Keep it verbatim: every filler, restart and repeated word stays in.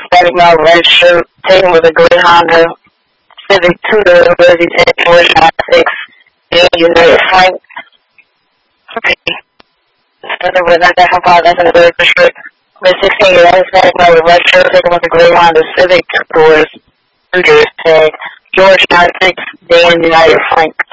static male red shirt, taken with a gray Honda Civic two-door, Jersey Tech, George nine six, United Frank. Okay. Started with that second part, that's in the very first shirt. Mid sixteen, United static male red shirt, taken with a gray Honda Civic two doors, two Jersey Tech, George nine six, Dan United Frank.